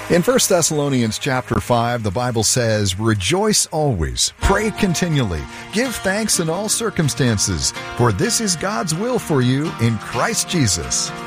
In 1 Thessalonians chapter 5, the Bible says, "Rejoice always, pray continually, give thanks in all circumstances, for this is God's will for you in Christ Jesus."